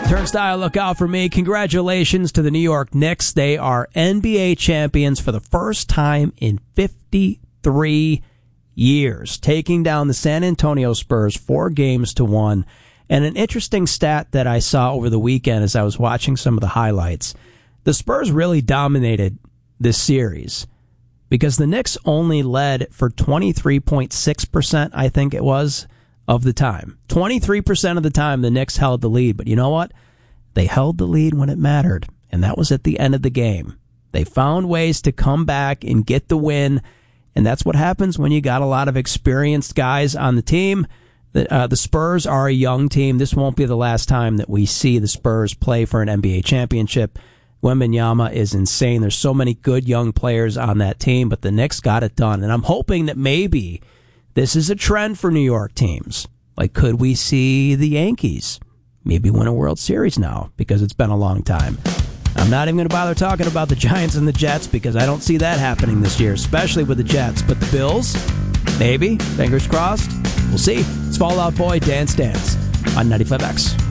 Turnstile, look out for me. Congratulations to the New York Knicks. They are NBA champions for the first time in 53 years, taking down the San Antonio Spurs 4-1. And an interesting stat that I saw over the weekend as I was watching some of the highlights, the Spurs really dominated this series because the Knicks only led for 23.6%, I think it was, of the time. 23% of the time the Knicks held the lead, but you know what? They held the lead when it mattered, and that was at the end of the game. They found ways to come back and get the win, and that's what happens when you got a lot of experienced guys on the team. The Spurs are a young team. This won't be the last time that we see the Spurs play for an NBA championship. Wembanyama is insane. There's so many good young players on that team, but the Knicks got it done, and I'm hoping that maybe this is a trend for New York teams. Like, could we see the Yankees maybe win a World Series now? Because it's been a long time. I'm not even going to bother talking about the Giants and the Jets because I don't see that happening this year, especially with the Jets. But the Bills, maybe. Fingers crossed. We'll see. It's Fall Out Boy, Dance Dance on 95X.